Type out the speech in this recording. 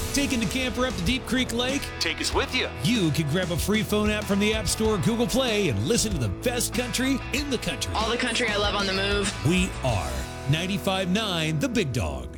Taking the camper up to Deep Creek Lake? Take us with you. You can grab a free phone app from the App Store or Google Play and listen to the best country in the country. All the country I love on the move. We are 95.9 The Big Dog.